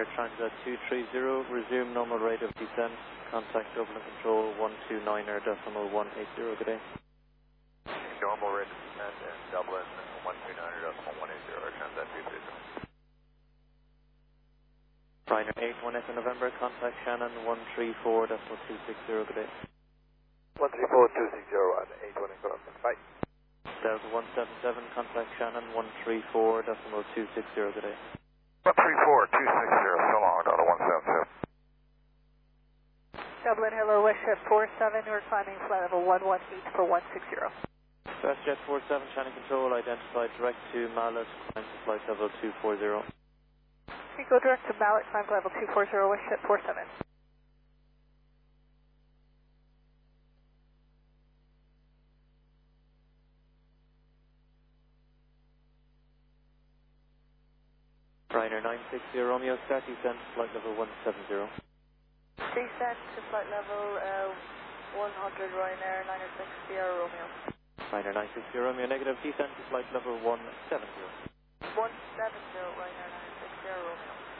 Air Transat 230, resume normal rate of descent, contact Dublin Control 129er.180, good day. Normal rate of descent in Dublin 129er.180, Air Transat 230. Ryanair 81 Echo November, contact Shannon 134.260, good day. 134.260 on 81 Echo November, bye. Delta 177, contact Shannon 134.260, good day. 134.260, so long, Delta 177. Dublin, hello, WestJet 47, we're climbing flight level 118 for 160. WestJet 47, Shannon Control, identified direct to Mallet, climb to flight level 240. Okay, go direct to Mallet, climb to level 240, WestJet 47. Ryanair 960 Romeo, start descent, flight level 170. Descent to flight level 100, Ryanair 960 Romeo. Ryanair 960 Romeo, negative, descent to flight level 170. 170, Ryanair 960 Romeo.